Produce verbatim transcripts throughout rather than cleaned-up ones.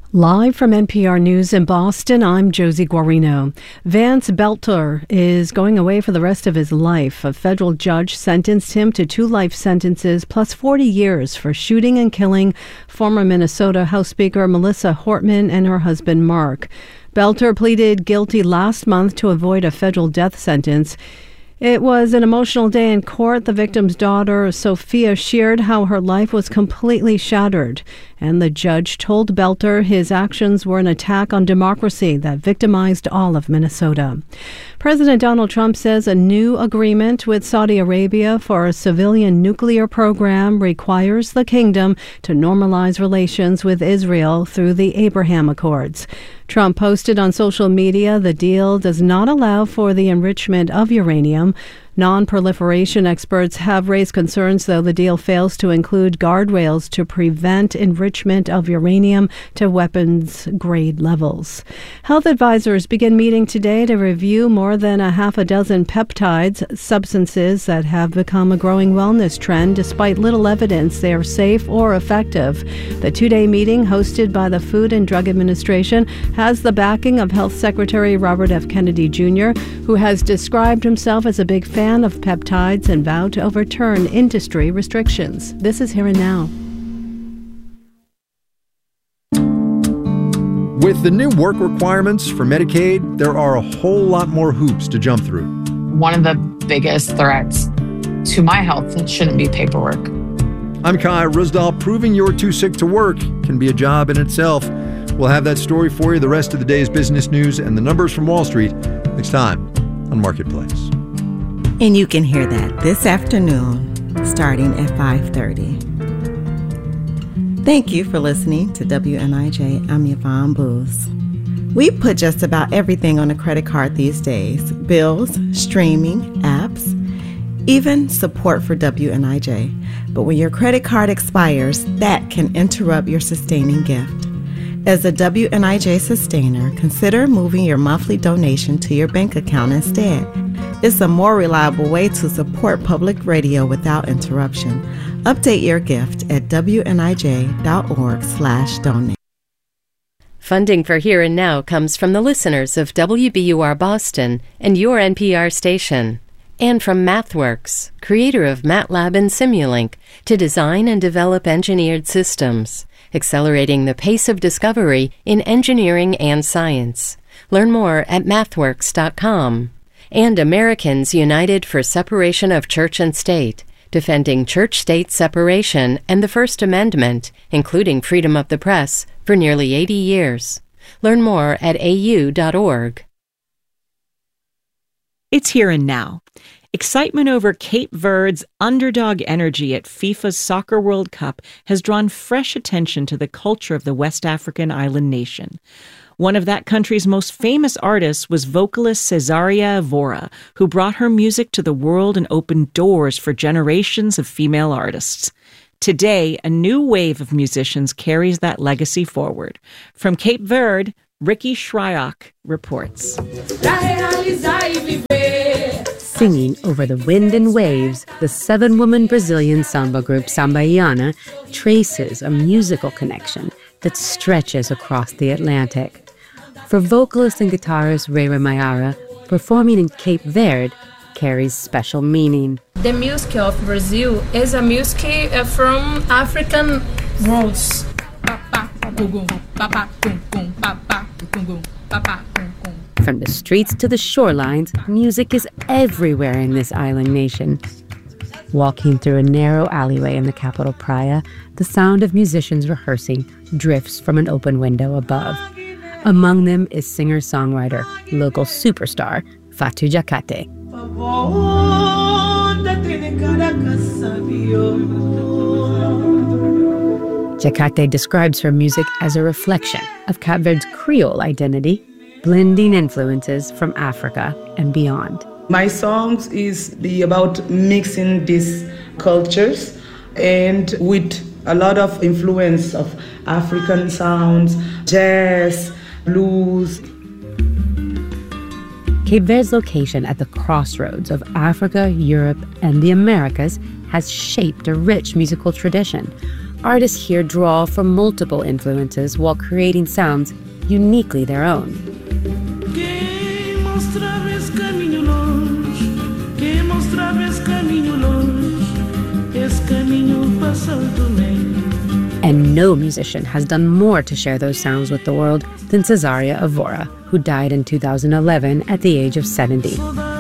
Live from N P R News in Boston, I'm Josie Guarino. Vance Belter is going away for the rest of his life. A federal judge sentenced him to two life sentences plus forty years for shooting and killing former Minnesota House Speaker Melissa Hortman and her husband Mark. Belter pleaded guilty last month to avoid a federal death sentence. It was an emotional day in court. The victim's daughter, Sophia, shared how her life was completely shattered, and the judge told Belter his actions were an attack on democracy that victimized all of Minnesota. President Donald Trump says a new agreement with Saudi Arabia for a civilian nuclear program requires the kingdom to normalize relations with Israel through the Abraham Accords. Trump posted on social media the deal does not allow for the enrichment of uranium. Non-proliferation experts have raised concerns, though the deal fails to include guardrails to prevent enrichment of uranium to weapons-grade levels. Health advisors begin meeting today to review more than a half a dozen peptides, substances that have become a growing wellness trend despite little evidence they are safe or effective. The two-day meeting, hosted by the Food and Drug Administration, has the backing of Health Secretary Robert F. Kennedy Junior, who has described himself as a big fan of peptides and vowed to overturn industry restrictions. This is Here and Now. With the new work requirements for Medicaid, there are a whole lot more hoops to jump through. One of the biggest threats to my health shouldn't be paperwork. I'm Kai Rusdahl. Proving you're too sick to work can be a job in itself. We'll have that story for you, the rest of the day's business news, and the numbers from Wall Street next time on Marketplace. And you can hear that this afternoon, starting at five thirty. Thank you for listening to W N I J. I'm Yvonne Booz. We put just about everything on a credit card these days. Bills, streaming, apps, even support for W N I J. But when your credit card expires, that can interrupt your sustaining gift. As a W N I J sustainer, consider moving your monthly donation to your bank account instead. It's a more reliable way to support public radio without interruption. Update your gift at W N I J dot org slash donate. Funding for Here and Now comes from the listeners of W B U R Boston and your N P R station. And from MathWorks, creator of MATLAB and Simulink, to design and develop engineered systems, accelerating the pace of discovery in engineering and science. Learn more at mathworks dot com. And Americans United for Separation of Church and State, defending church-state separation and the First Amendment, including freedom of the press, for nearly eighty years. Learn more at A U dot org. It's Here and Now. Excitement over Cape Verde's underdog energy at FIFA's Soccer World Cup has drawn fresh attention to the culture of the West African island nation. One of that country's most famous artists was vocalist Cesaria Evora, who brought her music to the world and opened doors for generations of female artists. Today, a new wave of musicians carries that legacy forward. From Cape Verde, Ricky Shryock reports. Singing over the wind and waves, the seven-woman Brazilian samba group Sambaiana traces a musical connection that stretches across the Atlantic. For vocalist and guitarist Rayra Mayara, performing in Cape Verde carries special meaning. The music of Brazil is a music from African roots. From the streets to the shorelines, music is everywhere in this island nation. Walking through a narrow alleyway in the capital Praia, the sound of musicians rehearsing drifts from an open window above. Among them is singer-songwriter, local superstar, Fatu Jacate. Jacate describes her music as a reflection of Cape Verde's Creole identity, blending influences from Africa and beyond. My songs is the about mixing these cultures and with a lot of influence of African sounds, jazz, blues. Cape Verde's location at the crossroads of Africa, Europe, and the Americas has shaped a rich musical tradition. artists here draw from multiple influences while creating sounds uniquely their own. And no musician has done more to share those sounds with the world than Cesaria Evora, who died in two thousand eleven at the age of seventy.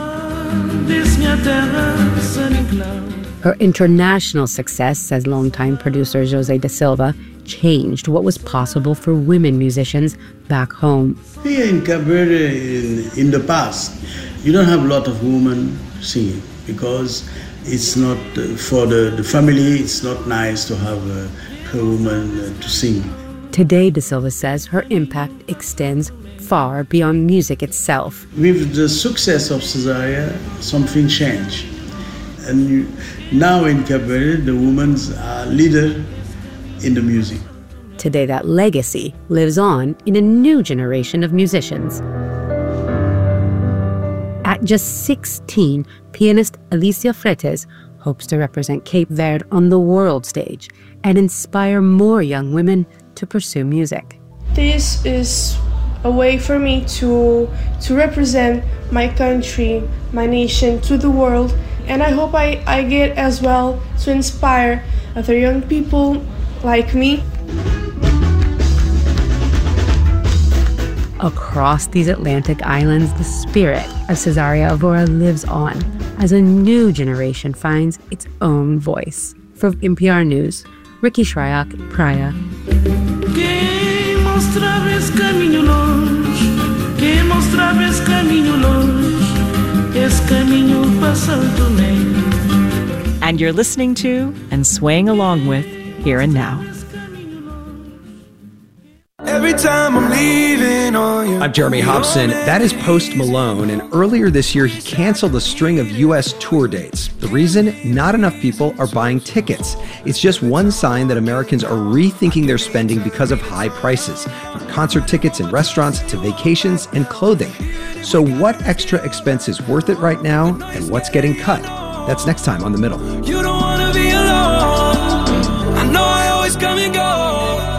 Her international success, says longtime producer Jose da Silva, changed what was possible for women musicians back home. Here in Cape Verde, in, in the past, you don't have a lot of women singing because it's not uh, for the, the family, it's not nice to have a, a woman uh, to sing. Today, da Silva says her impact extends far beyond music itself. With the success of Cesaria, something changed. And you, now in Cape Verde, the women are leader in the music. Today, that legacy lives on in a new generation of musicians. At just sixteen, pianist Alicia Fretes hopes to represent Cape Verde on the world stage and inspire more young women to pursue music. This is a way for me to to represent my country, my nation to the world, and I hope I, I get as well to inspire other young people like me. Across these Atlantic islands, the spirit of Cesaria Evora lives on as a new generation finds its own voice. For N P R News, Ricky Shryock, Praia. And you're listening to and swaying along with Here and Now. Every time I'm leaving on you. I'm Jeremy Hobson. That is Post Malone, and earlier this year he canceled a string of U S tour dates. The reason? Not enough people are buying tickets. It's just one sign that Americans are rethinking their spending because of high prices, from concert tickets and restaurants to vacations and clothing. So what extra expense is worth it right now, and what's getting cut? That's next time on The Middle. You don't want to be alone. I know I always come and go.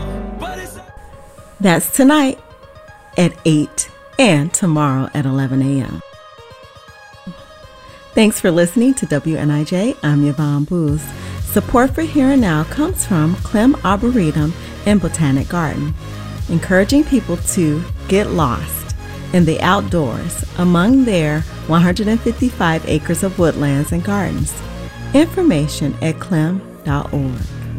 That's tonight at eight and tomorrow at eleven a.m. Thanks for listening to W N I J. I'm Yvonne Booth. Support for Here and Now comes from Clem Arboretum and Botanic Garden, encouraging people to get lost in the outdoors among their one hundred fifty-five acres of woodlands and gardens. Information at clem dot org.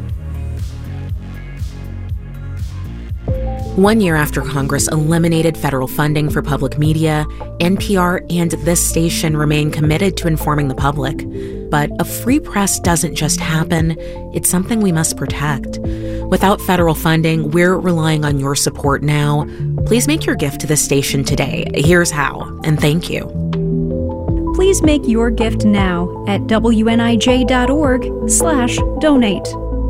One year after Congress eliminated federal funding for public media, N P R and this station remain committed to informing the public. But a free press doesn't just happen, it's something we must protect. Without federal funding, we're relying on your support now. Please make your gift to this station today. Here's how, and thank you. Please make your gift now at W N I J dot org slash donate.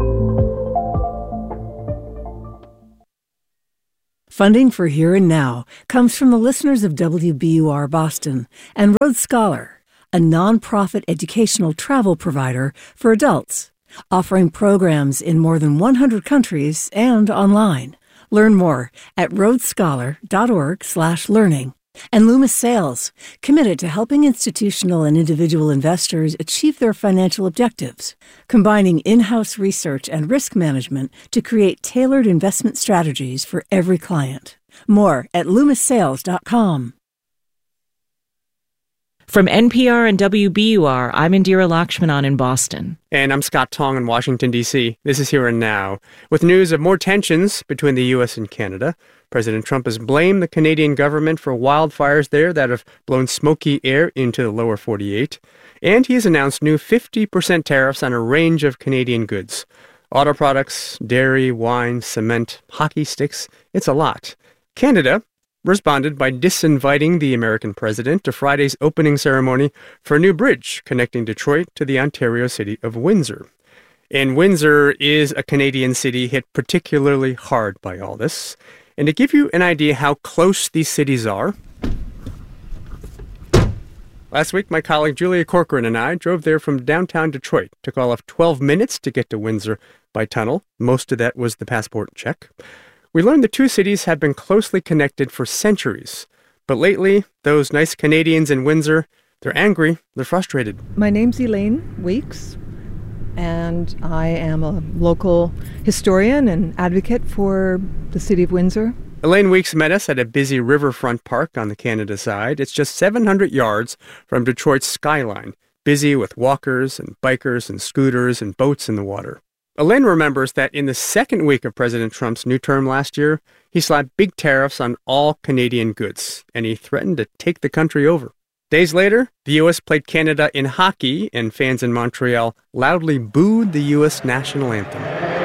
Funding for Here and Now comes from the listeners of W B U R Boston and Rhodes Scholar, a nonprofit educational travel provider for adults, offering programs in more than one hundred countries and online. Learn more at rhodes scholar dot org slash learning. And Loomis Sales, committed to helping institutional and individual investors achieve their financial objectives, combining in-house research and risk management to create tailored investment strategies for every client. More at loomis sales dot com. From N P R and W B U R, I'm Indira Lakshmanan in Boston. And I'm Scott Tong in Washington, D C This is Here and Now. With news of more tensions between the U S and Canada, President Trump has blamed the Canadian government for wildfires there that have blown smoky air into the lower forty-eight. And he has announced new fifty percent tariffs on a range of Canadian goods. Auto products, dairy, wine, cement, hockey sticks. It's a lot. Canada responded by disinviting the American president to Friday's opening ceremony for a new bridge connecting Detroit to the Ontario city of Windsor. And Windsor is a Canadian city hit particularly hard by all this. And to give you an idea how close these cities are, last week my colleague Julia Corcoran and I drove there from downtown Detroit. Took all of twelve minutes to get to Windsor by tunnel. Most of that was the passport check. We learned the two cities have been closely connected for centuries. But lately, those nice Canadians in Windsor, they're angry, they're frustrated. My name's Elaine Weeks, and I am a local historian and advocate for the city of Windsor. Elaine Weeks met us at a busy riverfront park on the Canada side. It's just seven hundred yards from Detroit's skyline, busy with walkers and bikers and scooters and boats in the water. Elaine remembers that in the second week of President Trump's new term last year, he slapped big tariffs on all Canadian goods, and he threatened to take the country over. Days later, the U S played Canada in hockey, and fans in Montreal loudly booed the U S national anthem.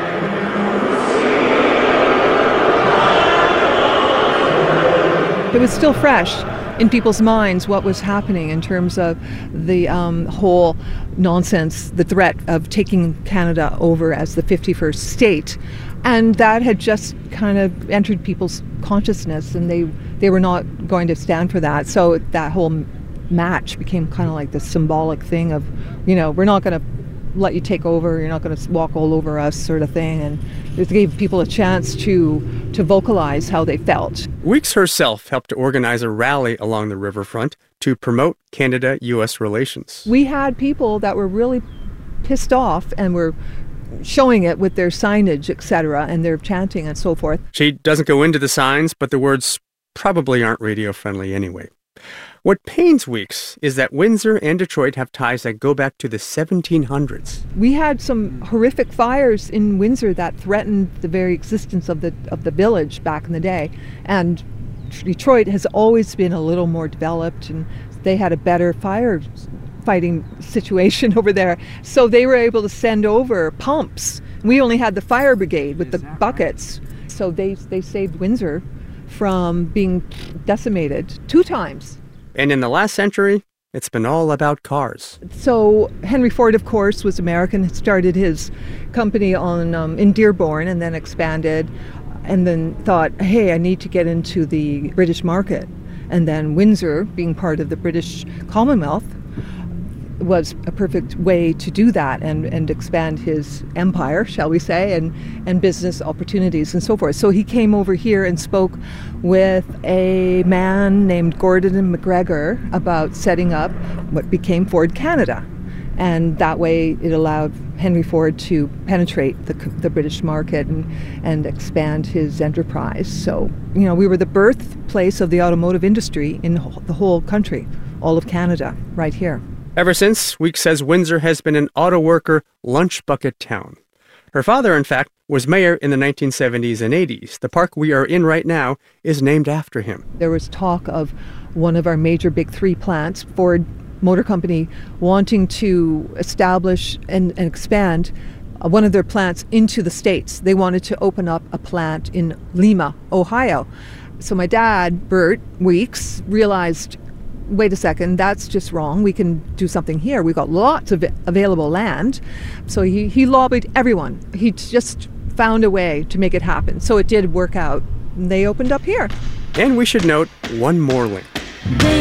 It was still fresh in people's minds what was happening in terms of the um, whole nonsense, the threat of taking Canada over as the fifty-first state. And that had just kind of entered people's consciousness, and they, they were not going to stand for that. So that whole match became kind of like this symbolic thing of, you know, we're not going to let you take over, you're not going to walk all over us sort of thing. And it gave people a chance to to vocalize how they felt. Weeks herself helped to organize a rally along the riverfront to promote Canada-U S relations. We had people that were really pissed off and were showing it with their signage, et cetera, and their chanting and so forth. She doesn't go into the signs, but the words probably aren't radio-friendly anyway. What pains Weeks is that Windsor and Detroit have ties that go back to the seventeen hundreds. We had some horrific fires in Windsor that threatened the very existence of the of the village back in the day. And Detroit has always been a little more developed, and they had a better fire fighting situation over there. So they were able to send over pumps. We only had the fire brigade with the buckets. So they, they saved Windsor from being decimated two times. And in the last century, it's been all about cars. So Henry Ford, of course, was American, started his company on um, in Dearborn and then expanded, and then thought, hey, I need to get into the British market. And then Windsor, being part of the British Commonwealth, was a perfect way to do that and, and expand his empire, shall we say, and, and business opportunities and so forth. So he came over here and spoke with a man named Gordon MacGregor about setting up what became Ford Canada. And that way it allowed Henry Ford to penetrate the, the British market and, and expand his enterprise. So, you know, we were the birthplace of the automotive industry in the whole country, all of Canada, right here. Ever since, Weeks says Windsor has been an auto worker lunch bucket town. Her father, in fact, was mayor in the nineteen seventies and eighties. The park we are in right now is named after him. There was talk of one of our major big three plants, Ford Motor Company, wanting to establish and, and expand uh, one of their plants into the States. They wanted to open up a plant in Lima, Ohio. So my dad, Bert Weeks, realized, wait a second, that's just wrong. We can do something here. We've got lots of available land. So he, he lobbied everyone. He just found a way to make it happen. So it did work out. They opened up here. And we should note one more link. They